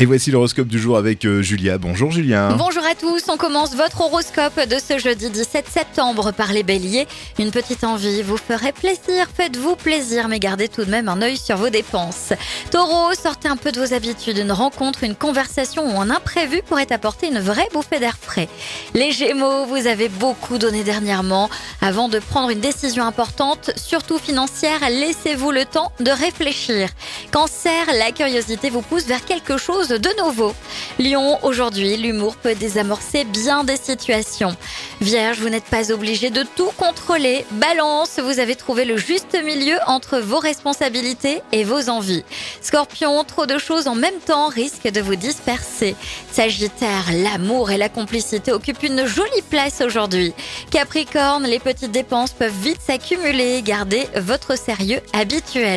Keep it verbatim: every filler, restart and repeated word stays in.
Et voici l'horoscope du jour avec euh, Julia. Bonjour Julia. Bonjour à tous, on commence votre horoscope de ce jeudi dix-sept septembre par les béliers. Une petite envie vous ferait plaisir, faites-vous plaisir, mais gardez tout de même un œil sur vos dépenses. Taureau, sortez un peu de vos habitudes, une rencontre, une conversation ou un imprévu pourrait apporter une vraie bouffée d'air frais. Les Gémeaux, vous avez beaucoup donné dernièrement. Avant de prendre une décision importante, surtout financière, laissez-vous le temps de réfléchir. Cancer, la curiosité vous pousse vers quelque chose de nouveau. Lion, aujourd'hui, l'humour peut désamorcer bien des situations. Vierge, vous n'êtes pas obligé de tout contrôler. Balance, vous avez trouvé le juste milieu entre vos responsabilités et vos envies. Scorpion, trop de choses en même temps risquent de vous disperser. Sagittaire, l'amour et la complicité occupent une jolie place aujourd'hui. Capricorne, les petites dépenses peuvent vite s'accumuler. Gardez votre sérieux habituel.